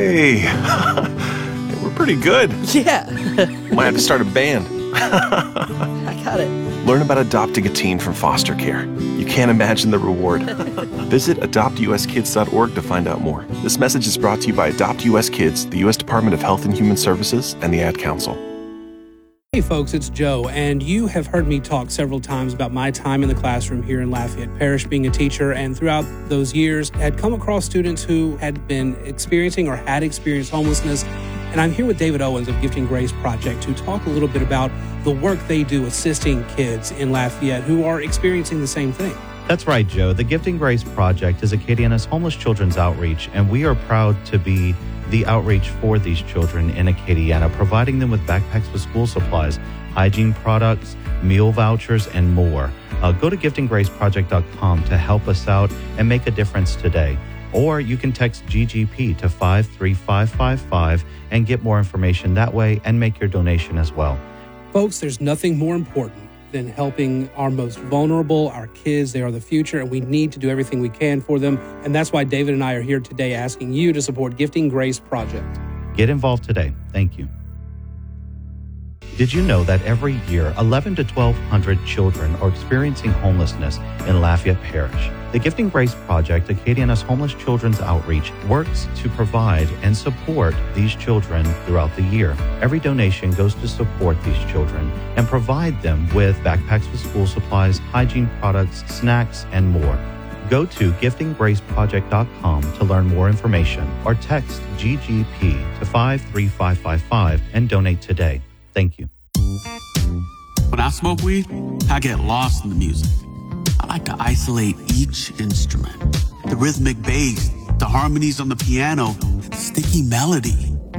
Hey, we're pretty good. Yeah. Might have to start a band. I got it. Learn about adopting a teen from foster care. You can't imagine the reward. Visit adoptuskids.org to find out more. This message is brought to you by Adopt US Kids, the U.S. Department of Health and Human Services, and the Ad Council. Hey folks, it's Joe, and you have heard me talk several times about my time in the classroom here in Lafayette Parish being a teacher, and throughout those years had come across students who had been experiencing or had experienced homelessness. And I'm here with David Owens of Gifting Grace Project to talk a little bit about the work they do assisting kids in Lafayette who are experiencing the same thing. That's right, Joe. The Gifting Grace Project is Acadiana's homeless children's outreach, and we are proud to be the outreach for these children in Acadiana, providing them with backpacks with school supplies, hygiene products, meal vouchers, and more. Go to giftinggraceproject.com to help us out and make a difference today. Or you can text GGP to 53555 and get more information that way and make your donation as well. Folks, there's nothing more important than helping our most vulnerable, our kids. They are the future, and we need to do everything we can for them. And that's why David and I are here today asking you to support Gifting Grace Project. Get involved today. Thank you. Did you know that every year, 1,100 to 1,200 children are experiencing homelessness in Lafayette Parish? The Gifting Grace Project, Acadiana's homeless children's outreach, works to provide and support these children throughout the year. Every donation goes to support these children and provide them with backpacks with school supplies, hygiene products, snacks, and more. Go to giftinggraceproject.com to learn more information or text GGP to 53555 and donate today. Thank you. When I smoke weed, I get lost in the music. I like to isolate each instrument. The rhythmic bass, the harmonies on the piano, the sticky melody.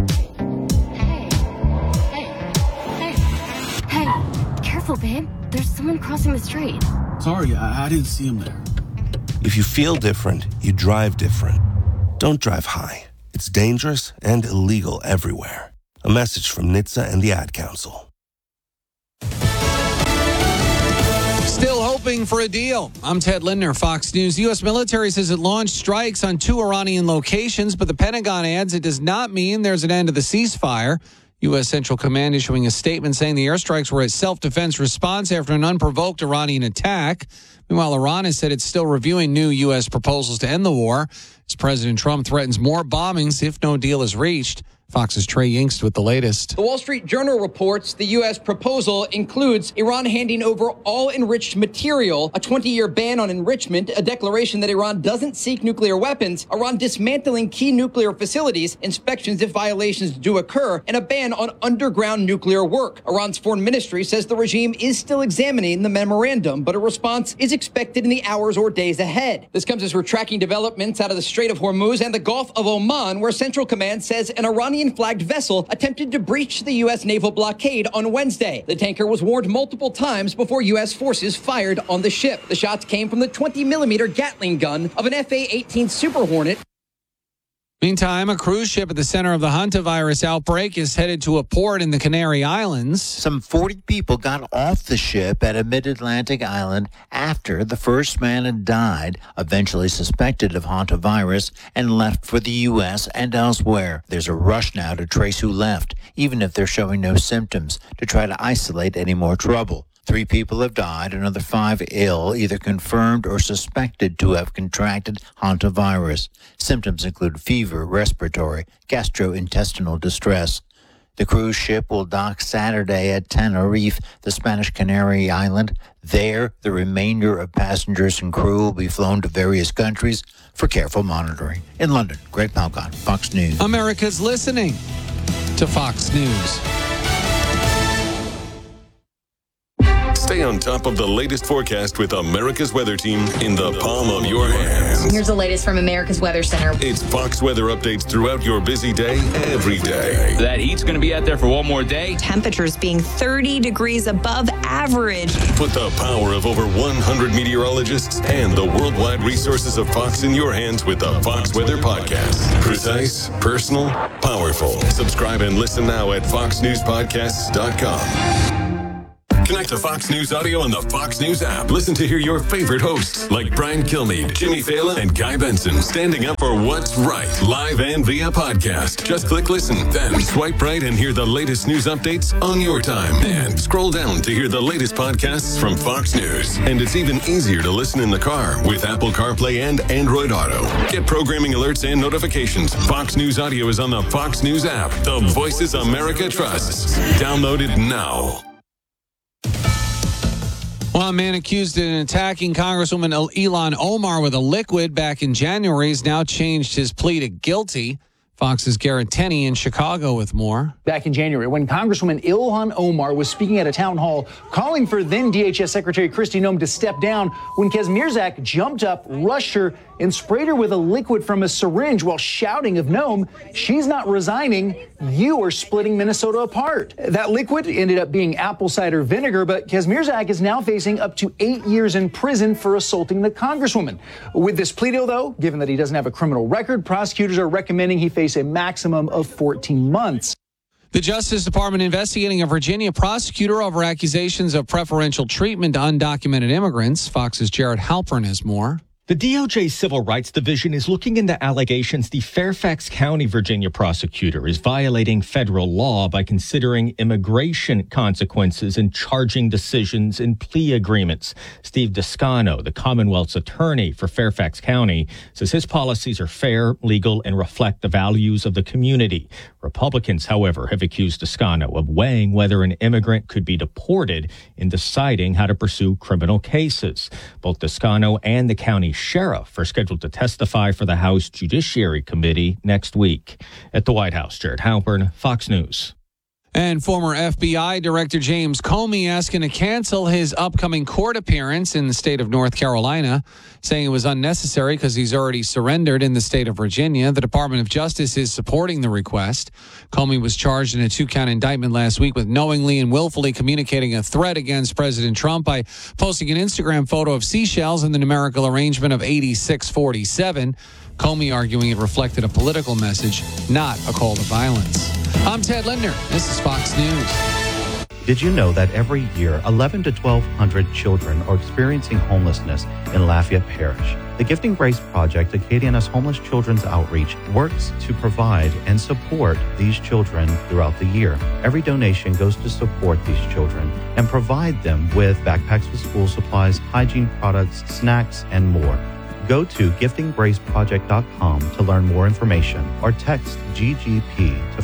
Hey, careful, babe. There's someone crossing the street. Sorry, I didn't see him there. If you feel different, you drive different. Don't drive high. It's dangerous and illegal everywhere. A message from NHTSA and the Ad Council. Still hoping for a deal. I'm Ted Lindner, Fox News. U.S. military says it launched strikes on 2 Iranian locations, but the Pentagon adds it does not mean there's an end to the ceasefire. U.S. Central Command issuing a statement saying the airstrikes were a self-defense response after an unprovoked Iranian attack. Meanwhile, Iran has said it's still reviewing new U.S. proposals to end the war as President Trump threatens more bombings if no deal is reached. Fox's Trey Yingst with the latest. The Wall Street Journal reports the U.S. proposal includes Iran handing over all enriched material, a 20-year ban on enrichment, a declaration that Iran doesn't seek nuclear weapons, Iran dismantling key nuclear facilities, inspections if violations do occur, and a ban on underground nuclear work. Iran's foreign ministry says the regime is still examining the memorandum, but a response is expected in the hours or days ahead. This comes as we're tracking developments out of the Strait of Hormuz and the Gulf of Oman, where Central Command says an Iranian-flagged vessel attempted to breach the U.S. naval blockade on Wednesday. The tanker was warned multiple times before U.S. forces fired on the ship. The shots came from the 20-millimeter Gatling gun of an F/A-18 Super Hornet. Meantime, a cruise ship at the center of the hantavirus outbreak is headed to a port in the Canary Islands. Some 40 people got off the ship at a mid-Atlantic island after the first man had died, eventually suspected of hantavirus, and left for the U.S. and elsewhere. There's a rush now to trace who left, even if they're showing no symptoms, to try to isolate any more trouble. 3 people have died, another 5 ill, either confirmed or suspected to have contracted hantavirus. Symptoms include fever, respiratory, gastrointestinal distress. The cruise ship will dock Saturday at Tenerife, the Spanish Canary Island. There, the remainder of passengers and crew will be flown to various countries for careful monitoring. In London, Greg Palcott, Fox News. America's listening to Fox News. Stay on top of the latest forecast with America's Weather Team in the palm of your hands. Here's the latest from America's Weather Center. It's Fox weather updates throughout your busy day, every day. That heat's going to be out there for one more day. Temperatures being 30 degrees above average. Put the power of over 100 meteorologists and the worldwide resources of Fox in your hands with the Fox Weather Podcast. Precise, personal, powerful. Subscribe and listen now at foxnewspodcasts.com. Connect to Fox News Audio on the Fox News app. Listen to hear your favorite hosts like Brian Kilmeade, Jimmy Fallon, and Guy Benson standing up for what's right, live and via podcast. Just click listen, then swipe right and hear the latest news updates on your time. And scroll down to hear the latest podcasts from Fox News. And it's even easier to listen in the car with Apple CarPlay and Android Auto. Get programming alerts and notifications. Fox News Audio is on the Fox News app. The voices America trusts. Download it now. Well, a man accused of attacking Congresswoman Ilhan Omar with a liquid back in January has now changed his plea to guilty. Fox's Garrett Tenney in Chicago with more. Back in January, when Congresswoman Ilhan Omar was speaking at a town hall calling for then DHS Secretary Kristi Noem to step down, when Kez Mirzak jumped up, rushed her, and sprayed her with a liquid from a syringe while shouting of Noem, "She's not resigning. You are splitting Minnesota apart." That liquid ended up being apple cider vinegar, but Kez Mirzak is now facing up to 8 years in prison for assaulting the Congresswoman. With this plea deal, though, given that he doesn't have a criminal record, prosecutors are recommending he face a maximum of 14 months. The Justice Department investigating a Virginia prosecutor over accusations of preferential treatment to undocumented immigrants. Fox's Jared Halpern has more. The DOJ Civil Rights Division is looking into allegations the Fairfax County, Virginia prosecutor is violating federal law by considering immigration consequences in charging decisions and plea agreements. Steve Descano, the Commonwealth's attorney for Fairfax County, says his policies are fair, legal, and reflect the values of the community. Republicans, however, have accused Descano of weighing whether an immigrant could be deported in deciding how to pursue criminal cases. Both Descano and the county sheriff are scheduled to testify for the House Judiciary Committee next week. At the White House, Jared Halpern, Fox News. And former FBI Director James Comey asking to cancel his upcoming court appearance in the state of North Carolina, saying it was unnecessary because he's already surrendered in the state of Virginia. The Department of Justice is supporting the request. Comey was charged in a 2-count indictment last week with knowingly and willfully communicating a threat against President Trump by posting an Instagram photo of seashells in the numerical arrangement of 8647. Comey arguing it reflected a political message, not a call to violence. I'm Ted Lindner. This is Fox News. Did you know that every year 11 to 1,200 children are experiencing homelessness in Lafayette Parish? The Gifting Grace Project, Acadiana's Homeless Children's Outreach, works to provide and support these children throughout the year. Every donation goes to support these children and provide them with backpacks with school supplies, hygiene products, snacks, and more. Go to giftinggraceproject.com to learn more information or text GGP to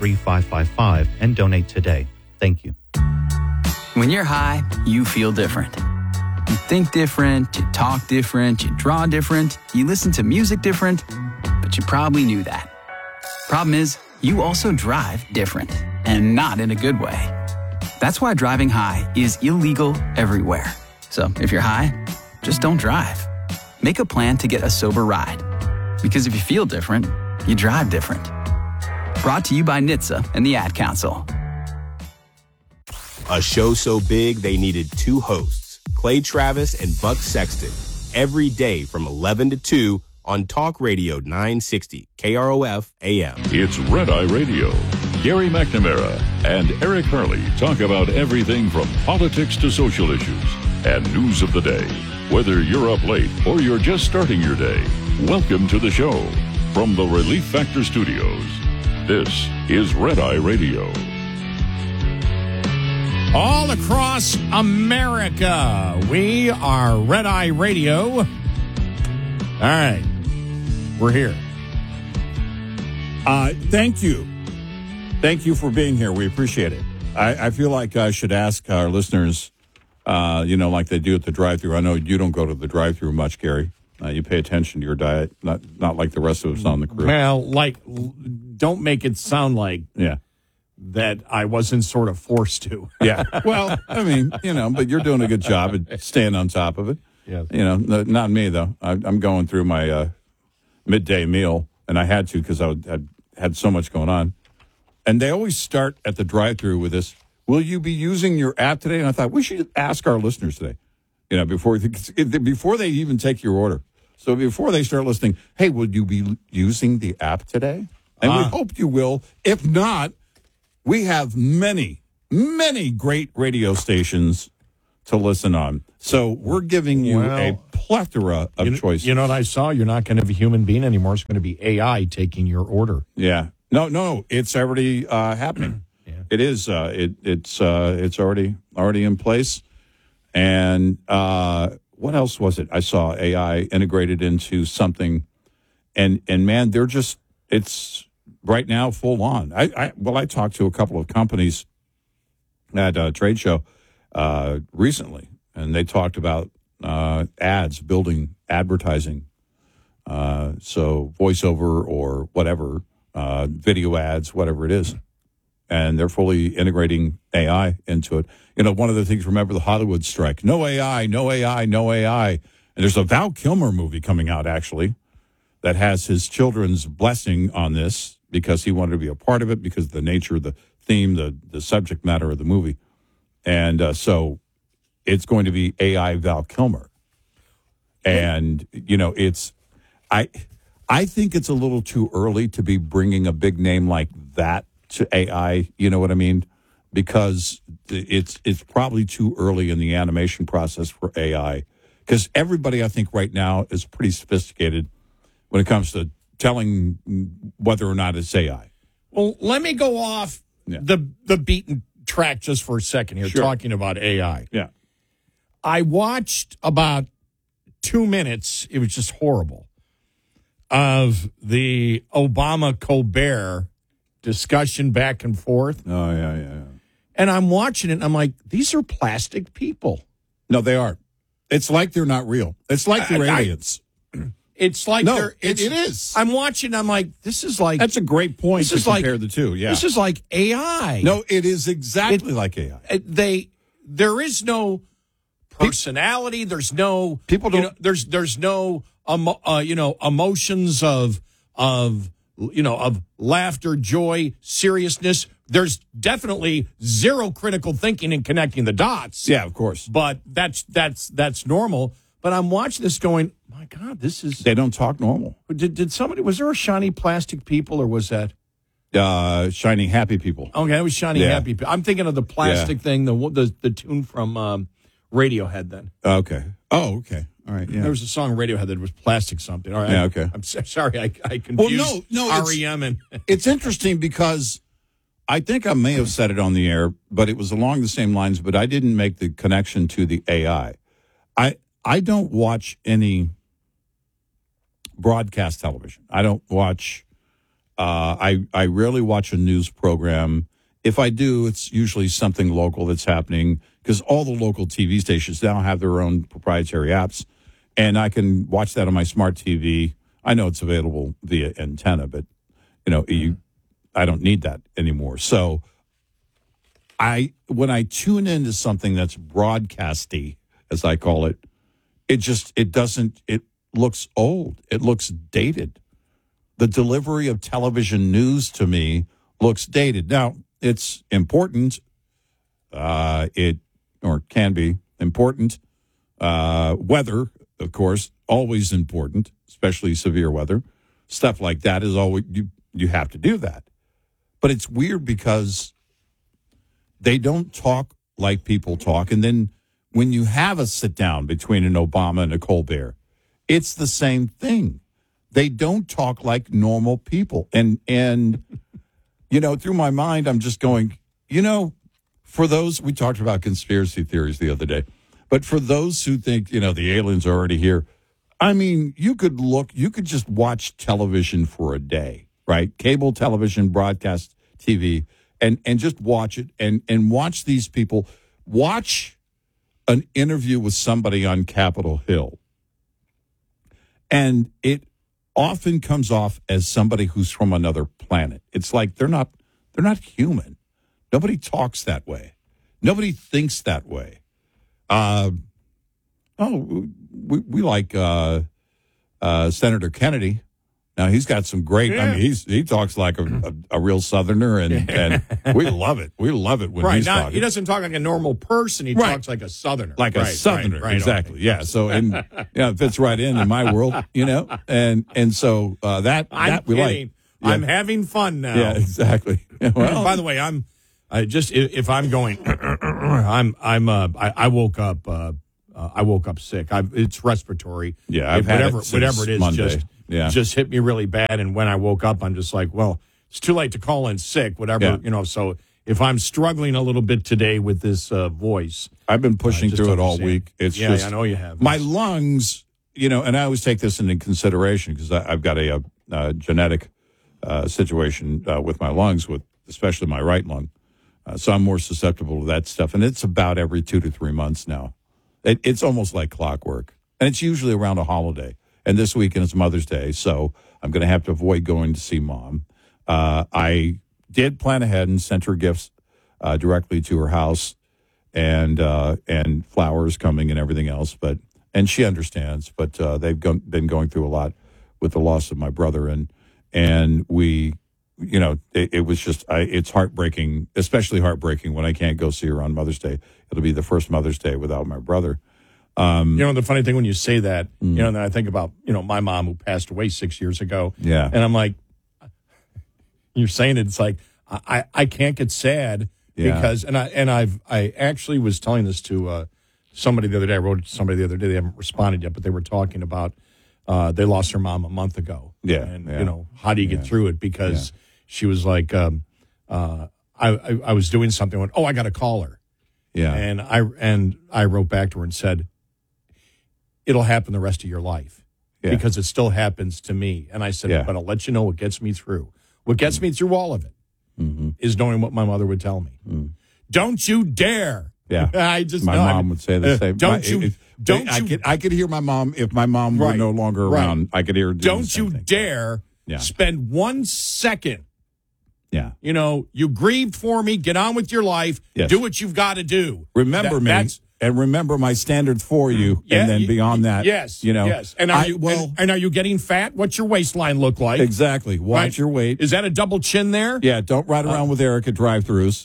53555 and donate today. Thank you. When you're high, you feel different. You think different, you talk different, you draw different, you listen to music different, but you probably knew that. Problem is, you also drive different, and not in a good way. That's why driving high is illegal everywhere. So if you're high, just don't drive. Make a plan to get a sober ride. Because if you feel different, you drive different. Brought to you by NHTSA and the Ad Council. A show so big they needed 2 hosts, Clay Travis and Buck Sexton, every day from 11 to 2 on Talk Radio 960 KROF AM. It's Red Eye Radio. Gary McNamara and Eric Harley talk about everything from politics to social issues and news of the day. Whether you're up late or you're just starting your day, welcome to the show. From the Relief Factor Studios, this is Red Eye Radio. All across America, we are Red Eye Radio. All right, we're here. Thank you. Thank you for being here. We appreciate it. I feel like I should ask our listeners, like they do at the drive-thru. I know you don't go to the drive-thru much, Gary. You pay attention to your diet, not like the rest of us on the crew. Well, don't make it sound like that I wasn't sort of forced to. Yeah. Well, I mean, but you're doing a good job at staying on top of it. Yes. Not me, though. I'm going through my midday meal, and I had to because I had so much going on. And they always start at the drive-thru with this, will you be using your app today? And I thought we should ask our listeners today, before they even take your order. So before they start listening, hey, will you be using the app today? And we hope you will. If not, we have many many great radio stations to listen on. So we're giving you a plethora of choices. You know what I saw? You're not going to be a human being anymore. It's going to be AI taking your order. Yeah. No, it's already happening. It is. It's already in place. And what else was it? I saw AI integrated into something, and man, they're just, it's right now full on. I talked to a couple of companies at a trade show recently, and they talked about ads, building advertising, so voiceover or whatever, video ads, whatever it is. And they're fully integrating AI into it. You know, one of the things, remember the Hollywood strike, no AI, no AI, no AI. And there's a Val Kilmer movie coming out, actually, that has his children's blessing on this because he wanted to be a part of it because of the nature of the theme, the subject matter of the movie. And so it's going to be AI Val Kilmer. And, you know, I think it's a little too early to be bringing a big name like that to AI, you know what I mean? Because it's probably too early in the animation process for AI. Because everybody, I think, right now is pretty sophisticated when it comes to telling whether or not it's AI. Well, let me go off the beaten track just for a second here, talking about AI. Yeah. I watched about 2 minutes, it was just horrible, of the Obama-Colbert discussion back and forth. Oh, yeah. And I'm watching it, and I'm like, these are plastic people. No, they are. It's like they're not real. It's like they're aliens. It's like it is. I'm watching, I'm like, this is like... That's a great point to compare the two, yeah. This is like AI. No, it is exactly like AI. There is no personality. There's no... People don't... You know, there's no, emotions of laughter, joy, seriousness. There's definitely zero critical thinking and connecting the dots. Yeah, of course. But that's normal. But I'm watching this going, my God, this is... They don't talk normal. Did somebody... Was there a shiny plastic people, or was that... Shiny happy people. Okay, it was shiny happy people. I'm thinking of the plastic thing, the tune from Radiohead then. Okay. Oh, okay. All right, yeah. There was a song Radiohead that was plastic something. All right. Yeah, okay. I'm sorry, I confused REM and... It's interesting because I think I may have said it on the air, but it was along the same lines, but I didn't make the connection to the AI. I don't watch any broadcast television. I don't watch... I rarely watch a news program. If I do, it's usually something local that's happening because all the local TV stations now have their own proprietary apps, and I can watch that on my smart TV. I know it's available via antenna, but I don't need that anymore. So when I tune into something that's broadcasty, as I call it, it looks old. It looks dated. The delivery of television news to me looks dated. Now, it's important. It can be important. Weather, of course, always important, especially severe weather. Stuff like that is always, you have to do that. But it's weird because they don't talk like people talk. And then when you have a sit down between an Obama and a Colbert, it's the same thing. They don't talk like normal people. And through my mind, I'm just going, for those, we talked about conspiracy theories the other day, but for those who think, the aliens are already here, I mean, you could just watch television for a day, right? Cable television, broadcast TV, and just watch it and watch these people. Watch an interview with somebody on Capitol Hill. And it often comes off as somebody who's from another planet. It's like they're not human. Nobody talks that way. Nobody thinks that way. We like Senator Kennedy. Now he's got some great. Yeah. I mean, he talks like a real Southerner, and we love it. We love it when he's talking. He doesn't talk like a normal person. He talks like a Southerner, a Southerner, exactly. Okay. Yeah. So it fits right in my world, and so that we like. Yeah. I'm having fun now. Yeah, exactly. Well, by the way, I'm if I'm going, I woke up. I woke up sick. It's respiratory. Yeah, I've had whatever it is. Monday. Just hit me really bad. And when I woke up, I'm just like, well, it's too late to call in sick. Whatever, So if I'm struggling a little bit today with this voice, I've been pushing through it all week. It's just I know you have. My lungs, and I always take this into consideration because I've got a genetic situation with my lungs, especially my right lung. So I'm more susceptible to that stuff. And it's about every 2 to 3 months now. It's almost like clockwork. And it's usually around a holiday. And this weekend is Mother's Day, so I'm going to have to avoid going to see Mom. I did plan ahead and sent her gifts directly to her house and flowers coming and everything else. And she understands. But they've been going through a lot with the loss of my brother. And we... it was just, it's heartbreaking, especially heartbreaking when I can't go see her on Mother's Day. It'll be the first Mother's Day without my brother. The funny thing when you say that, then I think about, my mom who passed away 6 years ago. Yeah. And I'm like, you're saying it, it's like, I can't get sad because, I actually was telling this to somebody the other day. I wrote it to somebody the other day. They haven't responded yet, but they were talking about, they lost their mom a month ago. Yeah. And, how do you get through it? Because she was like, I was doing something. Went, I got to call her. Yeah. And I wrote back to her and said, it'll happen the rest of your life because it still happens to me. And I said, but I'll let you know what gets me through. What gets me through all of it is knowing what my mother would tell me. Don't you dare. Yeah. My mom would say the same. I could hear my mom, if my mom were no longer around, I could hear her doing the same thing. Dare spend 1 second. Yeah. You grieved for me. Get on with your life. Yes. Do what you've got to do. Remember me. And remember my standard for you. And then beyond that. Yes. Yes. And are you getting fat? What's your waistline look like? Exactly. Watch your weight. Is that a double chin there? Yeah. Don't ride around with Eric at drive-thrus,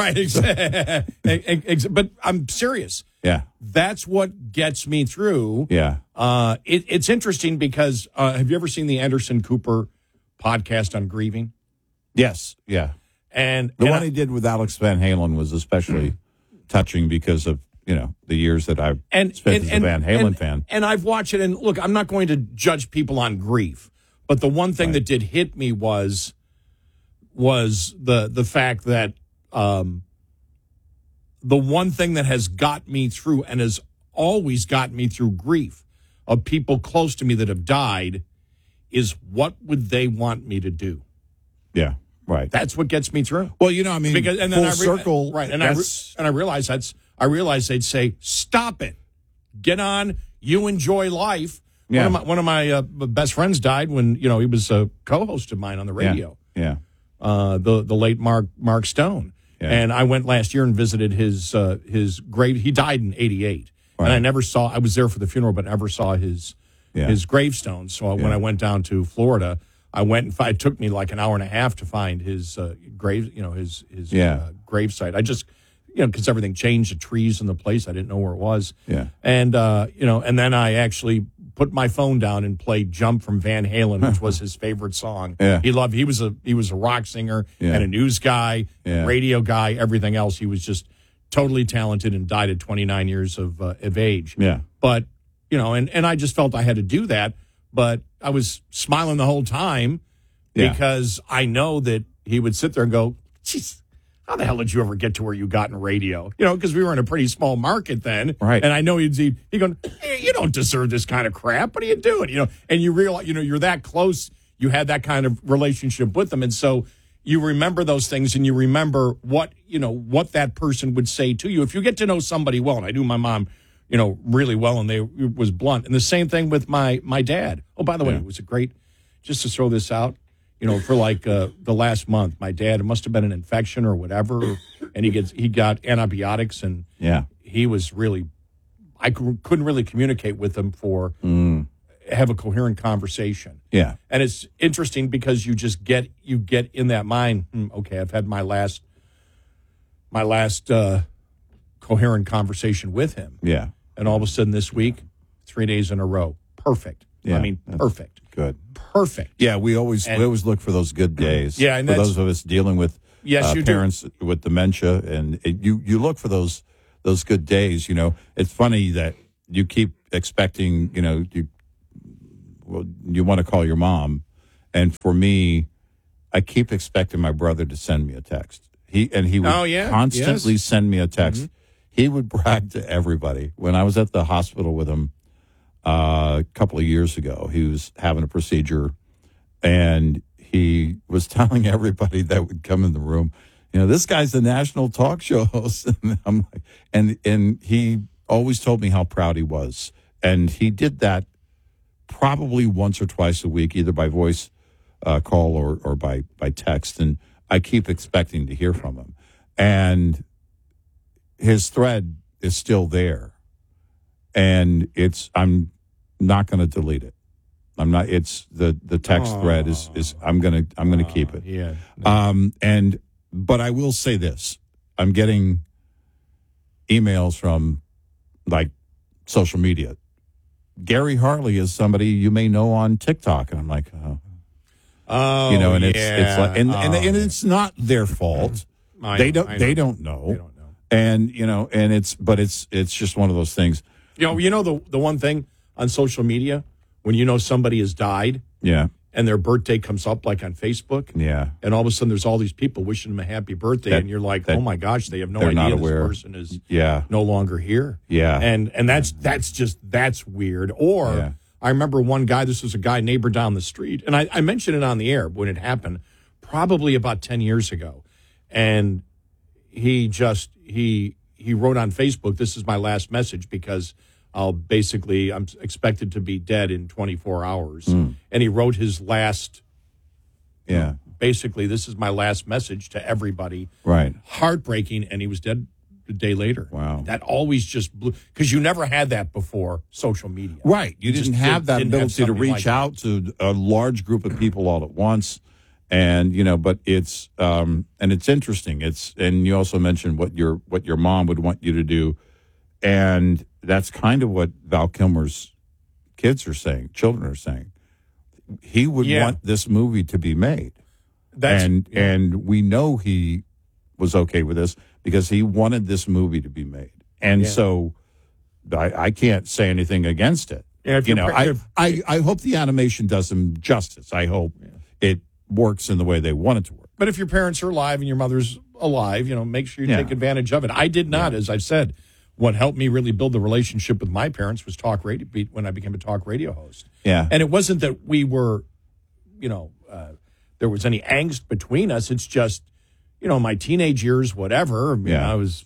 Right. But I'm serious. Yeah. That's what gets me through. Yeah. It's interesting because have you ever seen the Anderson Cooper podcast on grieving? Yes. Yeah. And the one he did with Alex Van Halen was especially touching because of, the years that I've spent as a Van Halen fan. And I've watched it. And look, I'm not going to judge people on grief. But the one thing that did hit me was the fact that the one thing that has got me through and has always got me through grief of people close to me that have died is what would they want me to do? Yeah, right. That's what gets me through. Well, because, and then circle, right? And I realized they'd say, "Stop it, get on. You enjoy life." Yeah. One of my best friends died when he was a co-host of mine on the radio. Yeah. The late Mark Stone. Yeah. And I went last year and visited his grave. He died in '88, and I never saw. I was there for the funeral, but never saw his gravestone. So when I went down to Florida, I went. It took me like an hour and a half to find his grave. His gravesite. I just because everything changed, the trees in the place. I didn't know where it was. Yeah. And and then I actually put my phone down and played "Jump" from Van Halen, which was his favorite song. Yeah. He was a rock singer and a news guy, radio guy, everything else. He was just totally talented and died at 29 years of age. Yeah. But and I just felt I had to do that. But I was smiling the whole time because I know that he would sit there and go, "Geez, how the hell did you ever get to where you got in radio?" Because we were in a pretty small market then. Right. And I know he'd go, "Hey, you don't deserve this kind of crap. What are you doing?" And you realize, you're that close. You had that kind of relationship with them. And so you remember those things and you remember what that person would say to you. If you get to know somebody well, and I knew my mom, really well, and it was blunt. And the same thing with my dad. Oh, by the way, it was a great, just to throw this out, for like the last month, my dad, it must have been an infection or whatever, and he got antibiotics, and he was really, I couldn't really communicate with him for have a coherent conversation. Yeah, and it's interesting because you get in that mind. Okay, I've had my last coherent conversation with him. Yeah, and all of a sudden this week, 3 days in a row, perfect. Yeah, I mean, perfect. Good. Perfect. Yeah, we always look for those good days. Yeah, and for those of us dealing with Yes, you parents with dementia, and you look for those good days. You know, it's funny that you keep expecting. You know, you want to call your mom, and for me, I keep expecting my brother to send me a text. He would constantly send me a text. Mm-hmm. He would brag to everybody. When I was at the hospital with him a couple of years ago, he was having a procedure, and he was telling everybody that would come in the room, you know, this guy's a national talk show host. And I'm like, and he always told me how proud he was. And he did that probably once or twice a week, either by voice call or by text. And I keep expecting to hear from him. And his thread is still there. And I'm not going to delete it. I'm not. It's the text thread is I'm gonna keep it. Yeah. But I will say this: I'm getting emails from like social media. Gary Harley is somebody you may know on TikTok, and I'm like, you know, and it's like, and it's not their fault. They don't know, and you know, and it's just one of those things. You know the one thing on social media. When you know somebody has died, and their birthday comes up like on Facebook, and all of a sudden there's all these people wishing them a happy birthday, and you're like, oh my gosh, they have no idea this person is no longer here. And that's weird. Or I remember one guy, this was a guy neighbor down the street, and I mentioned it on the air when it happened, probably about 10 years ago, and he wrote on Facebook, "This is my last message because I'm expected to be dead in 24 hours. And he wrote his last, basically, this is my last message to everybody. Right. Heartbreaking, and he was dead a day later. Wow. That always just blew, because you never had that before social media. Right. You didn't have that ability to reach out to a large group of people all at once. And, you know, but it's, and it's interesting. And you also mentioned what your mom would want you to do. And that's kind of what Val Kilmer's children are saying. He would want this movie to be made. And we know he was okay with this because he wanted this movie to be made. And so I can't say anything against it. I hope the animation does him justice. I hope it works in the way they want it to work. But if your parents are alive and your mother's alive, you know, make sure you take advantage of it. I did not, as I've said. What helped me really build the relationship with my parents was talk radio when I became a talk radio host. Yeah. And it wasn't that we were, you know, there was any angst between us. It's just, you know, my teenage years, whatever. I mean, I was.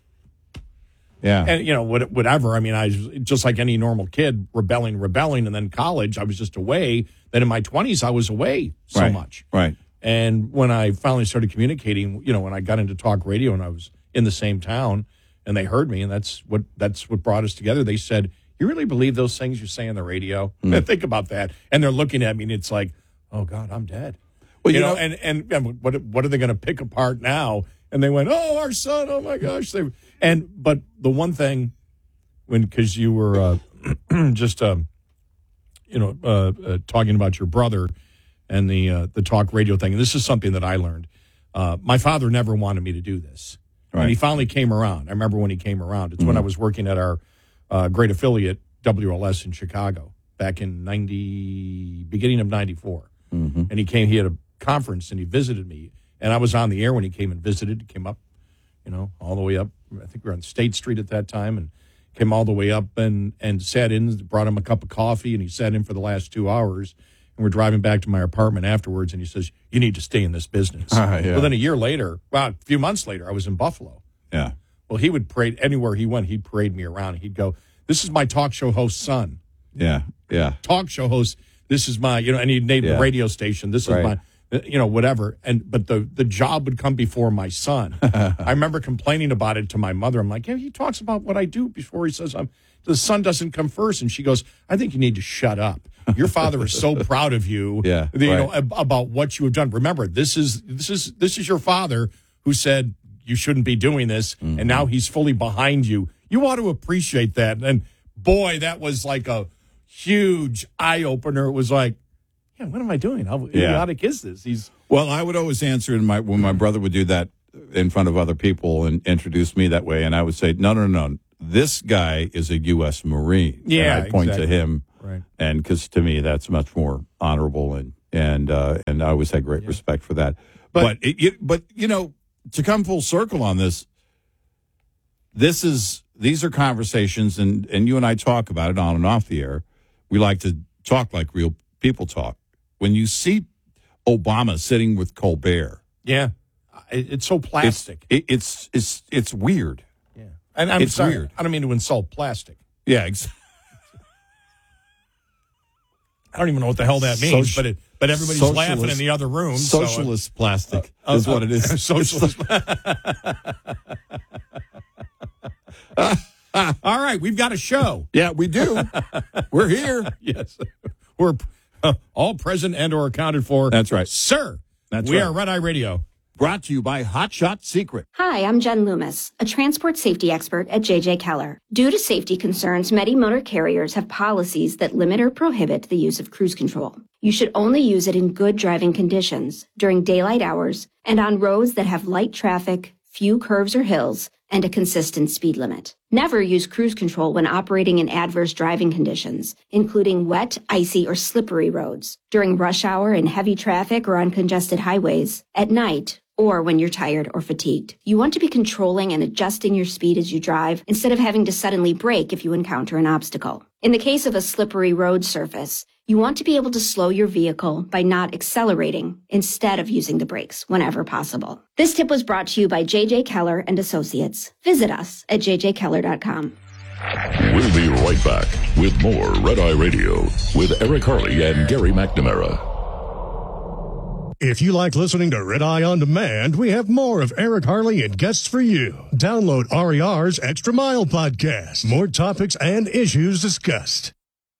Yeah. And, you know, whatever. I mean, I was just like any normal kid, rebelling. And then college, I was just away. Then in my 20s, I was away so much. Right. And when I finally started communicating, you know, when I got into talk radio and I was in the same town, and they heard me, and that's what brought us together. They said, "You really believe those things you say on the radio?" Think about that. And they're looking at me, and it's like, "Oh God, I'm dead." Well, you know, and what are they going to pick apart now? And they went, "Oh, our son! Oh my gosh!" But the one thing, because you were just talking about your brother and the talk radio thing, and this is something that I learned. My father never wanted me to do this. Right. And he finally came around. I remember when he came around. It's when I was working at our great affiliate, WLS in Chicago, back in beginning of 94. Mm-hmm. And he had a conference, and he visited me. And I was on the air when he came and visited. He came up, you know, all the way up. I think we were on State Street at that time, and came all the way up and sat in, brought him a cup of coffee, and he sat in for the last 2 hours. And we're driving back to my apartment afterwards, and he says, "You need to stay in this business." Well, then a few months later, I was in Buffalo. Yeah. Well, he would parade anywhere he went. He'd parade me around. He'd go, "This is my talk show host son." Yeah. Talk show host. This is my, you know, and he'd name the radio station. This is my, you know, whatever. But the job would come before my son. I remember complaining about it to my mother. I'm like, he talks about what I do before he says the son doesn't come first. And she goes, "I think you need to shut up. Your father is so proud of you, know, about what you have done. Remember, this is your father who said you shouldn't be doing this, and now he's fully behind you. You ought to appreciate that." And boy, that was like a huge eye opener. It was like yeah, what am I doing? How idiotic is this? Well, I would always answer when my brother would do that in front of other people and introduce me that way, and I would say, no. This guy is a U.S. Marine. Yeah, and I'd point to him, right? And because to me that's much more honorable, and I always had great respect for that. But you know, to come full circle on this, these are conversations, and you and I talk about it on and off the air. We like to talk like real people talk. When you see Obama sitting with Colbert, yeah, it's so plastic. It's weird. Yeah, and I'm sorry, weird. I don't mean to insult plastic. Yeah, I don't even know what the hell that means, but everybody's laughing in the other room. Socialist plastic is what it is. Socialist. All right, we've got a show. Yeah, we do. We're here. Yes, we're all present and or accounted for. That's right, sir. We are Red Eye Radio. Brought to you by Hot Shot Secret. Hi, I'm Jen Loomis, a transport safety expert at JJ Keller. Due to safety concerns, many motor carriers have policies that limit or prohibit the use of cruise control. You should only use it in good driving conditions, during daylight hours, and on roads that have light traffic, few curves or hills, and a consistent speed limit. Never use cruise control when operating in adverse driving conditions, including wet, icy, or slippery roads, during rush hour in heavy traffic or on congested highways, at night, or when you're tired or fatigued. You want to be controlling and adjusting your speed as you drive instead of having to suddenly brake if you encounter an obstacle. In the case of a slippery road surface, you want to be able to slow your vehicle by not accelerating instead of using the brakes whenever possible. This tip was brought to you by JJ Keller and Associates. Visit us at jjkeller.com. We'll be right back with more Red Eye Radio with Eric Harley and Gary McNamara. If you like listening to Red Eye On Demand, we have more of Eric Harley and guests for you. Download RER's Extra Mile podcast. More topics and issues discussed.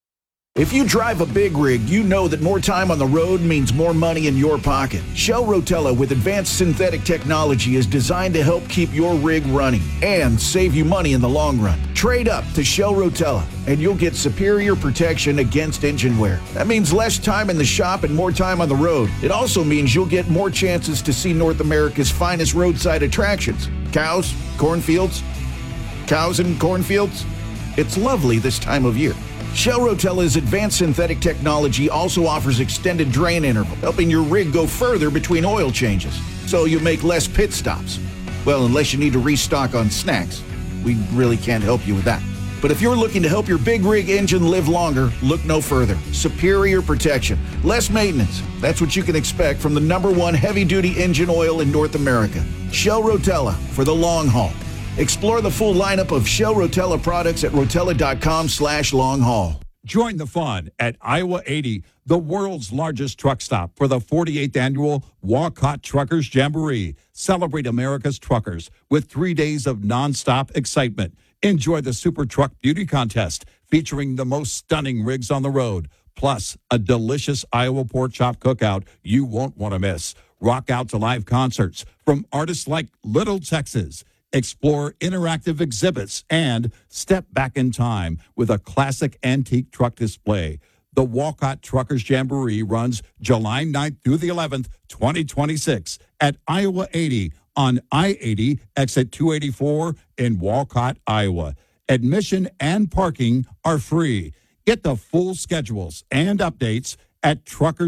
If you drive a big rig, you know that more time on the road means more money in your pocket. Shell Rotella with advanced synthetic technology is designed to help keep your rig running and save you money in the long run. Trade up to Shell Rotella and you'll get superior protection against engine wear. That means less time in the shop and more time on the road. It also means you'll get more chances to see North America's finest roadside attractions. Cows, cornfields, cows and cornfields. It's lovely this time of year. Shell Rotella's advanced synthetic technology also offers extended drain interval, helping your rig go further between oil changes, so you make less pit stops. Well, unless you need to restock on snacks. We really can't help you with that. But if you're looking to help your big rig engine live longer, look no further. Superior protection, less maintenance. That's what you can expect from the #1 heavy-duty engine oil in North America. Shell Rotella for the long haul. Explore the full lineup of Shell Rotella products at rotella.com/long haul. Join the fun at Iowa 80, the world's largest truck stop, for the 48th annual Walcott Truckers Jamboree. Celebrate America's truckers with 3 days of nonstop excitement. Enjoy the Super Truck Beauty Contest featuring the most stunning rigs on the road, plus a delicious Iowa pork chop cookout you won't want to miss. Rock out to live concerts from artists like Little Texas. Explore interactive exhibits and step back in time with a classic antique truck display. The Walcott Truckers Jamboree runs July 9th through the 11th, 2026 at Iowa 80 on I-80 exit 284 in Walcott, Iowa. Admission and parking are free. Get the full schedules and updates at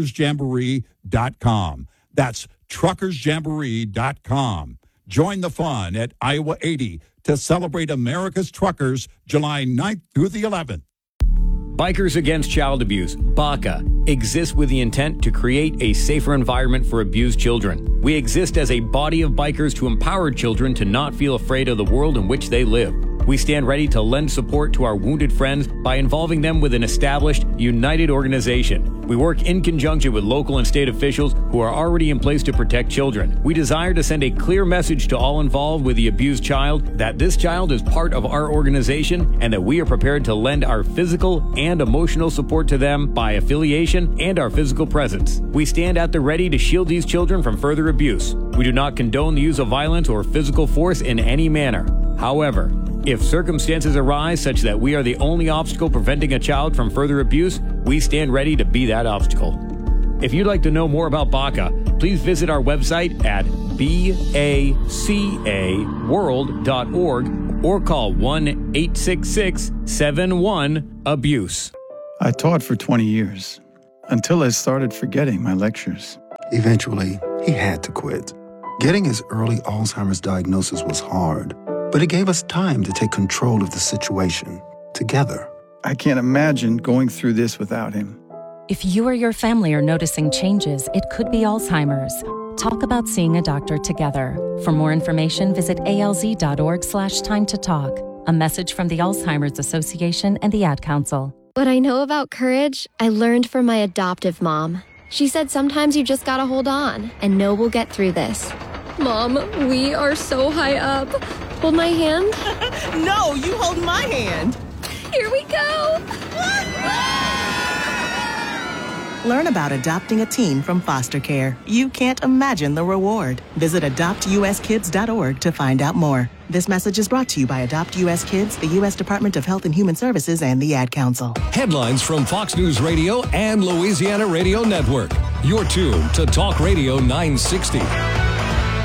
truckersjamboree.com. That's truckersjamboree.com. Join the fun at Iowa 80 to celebrate America's truckers July 9th through the 11th. Bikers Against Child Abuse, BACA, exists with the intent to create a safer environment for abused children. We exist as a body of bikers to empower children to not feel afraid of the world in which they live. We stand ready to lend support to our wounded friends by involving them with an established, united organization. We work in conjunction with local and state officials who are already in place to protect children. We desire to send a clear message to all involved with the abused child that this child is part of our organization and that we are prepared to lend our physical and emotional support to them by affiliation and our physical presence. We stand at the ready to shield these children from further abuse. We do not condone the use of violence or physical force in any manner. However, if circumstances arise such that we are the only obstacle preventing a child from further abuse, we stand ready to be that obstacle. If you'd like to know more about BACA, please visit our website at bacaworld.org or call 1-866-71-ABUSE. I taught for 20 years until I started forgetting my lectures. Eventually, he had to quit. Getting his early Alzheimer's diagnosis was hard, but it gave us time to take control of the situation together. I can't imagine going through this without him. If you or your family are noticing changes, it could be Alzheimer's. Talk about seeing a doctor together. For more information, visit alz.org/time to talk. A message from the Alzheimer's Association and the Ad Council. What I know about courage, I learned from my adoptive mom. She said sometimes you just gotta hold on and know we'll get through this. Mom, we are so high up. Hold my hand. No, you hold my hand. Here we go. Learn about adopting a teen from foster care. You can't imagine the reward. Visit adoptuskids.org to find out more. This message is brought to you by Adopt U.S. Kids, the U.S. Department of Health and Human Services, and the Ad Council. Headlines from Fox News Radio and Louisiana Radio Network. You're tuned to Talk Radio 960.